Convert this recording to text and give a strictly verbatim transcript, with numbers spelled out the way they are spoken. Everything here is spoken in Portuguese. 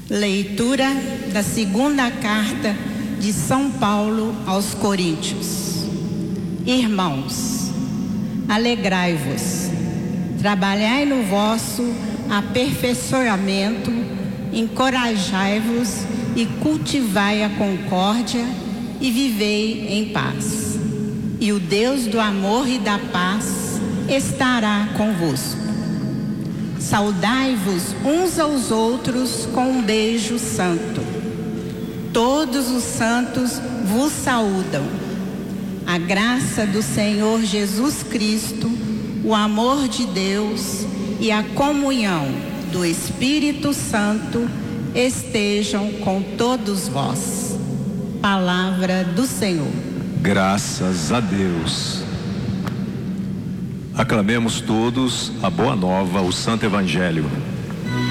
Leitura da segunda carta de São Paulo aos Coríntios. Irmãos, alegrai-vos, trabalhai no vosso aperfeiçoamento, encorajai-vos e cultivai a concórdia e vivei em paz. E o Deus do amor e da paz estará convosco. Saudai-vos uns aos outros com um beijo santo. Todos os santos vos saúdam. A graça do Senhor Jesus Cristo, o amor de Deus e a comunhão do Espírito Santo estejam com todos vós. Palavra do Senhor. Graças a Deus. Aclamemos todos a boa nova, o Santo Evangelho.